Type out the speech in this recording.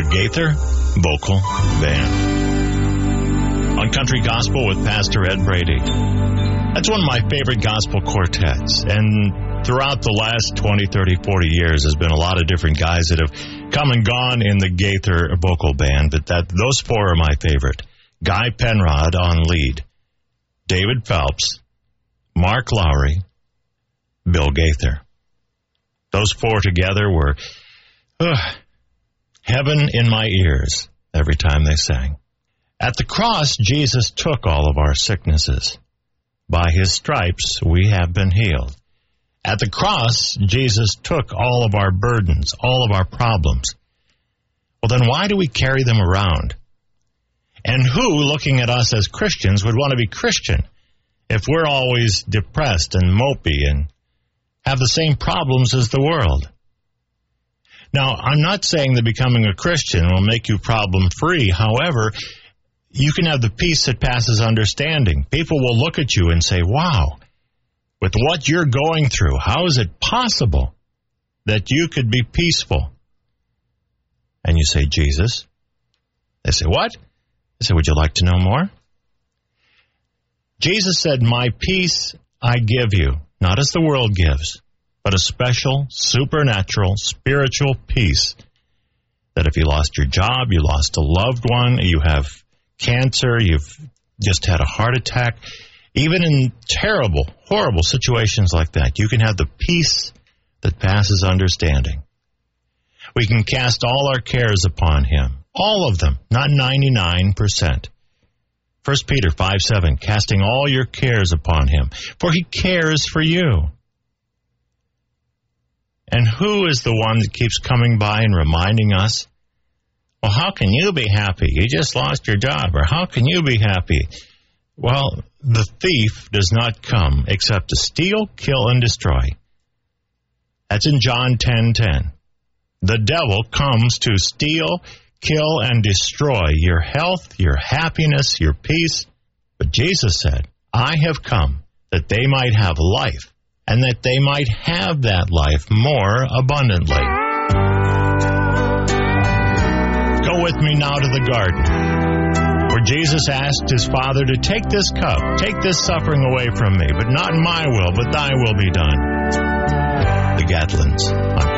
Gaither Vocal Band. On Country Gospel with Pastor Ed Brady. That's one of my favorite gospel quartets. And throughout the last 20, 30, 40 years, there's been a lot of different guys that have come and gone in the Gaither Vocal Band, but those four are my favorite. Guy Penrod on lead, David Phelps, Mark Lowry, Bill Gaither. Those four together were heaven in my ears every time they sang. At the cross, Jesus took all of our sicknesses. By his stripes, we have been healed. At the cross, Jesus took all of our burdens, all of our problems. Well, then why do we carry them around? And who, looking at us as Christians, would want to be Christian if we're always depressed and mopey and have the same problems as the world? Now, I'm not saying that becoming a Christian will make you problem-free. However, you can have the peace that passes understanding. People will look at you and say, wow, with what you're going through, how is it possible that you could be peaceful? And you say, Jesus. They say, what? I say, would you like to know more? Jesus said, my peace I give you, not as the world gives, but a special, supernatural, spiritual peace that if you lost your job, you lost a loved one, you have cancer, you've just had a heart attack, even in terrible, horrible situations like that, you can have the peace that passes understanding. We can cast all our cares upon him. All of them, not 99%. 1 Peter 5:7, casting all your cares upon him, for he cares for you. And who is the one that keeps coming by and reminding us, well, how can you be happy? You just lost your job. Or how can you be happy? Well, the thief does not come except to steal, kill, and destroy. That's in John 10:10. The devil comes to steal, kill, and destroy your health, your happiness, your peace. But Jesus said, I have come that they might have life, and that they might have that life more abundantly. Go with me now to the garden, where Jesus asked his Father to take this cup, take this suffering away from me, but not my will, but thy will be done. The Gatlins on